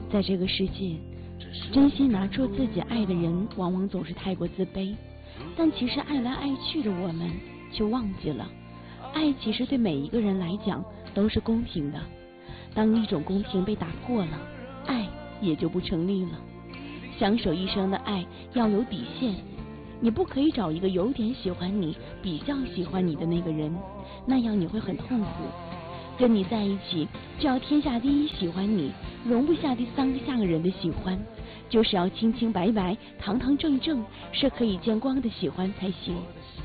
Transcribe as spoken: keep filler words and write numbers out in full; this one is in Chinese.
在这个世界，真心拿出自己爱的人往往总是太过自卑，但其实爱来爱去的我们却忘记了，爱其实对每一个人来讲都是公平的，当一种公平被打破了，爱也就不成立了。相守一生的爱要有底线，你不可以找一个有点喜欢你比较喜欢你的那个人，那样你会很痛苦。跟你在一起就要天下第一喜欢你，容不下第三个下个人的喜欢，就是要清清白白堂堂正正是可以见光的喜欢才行。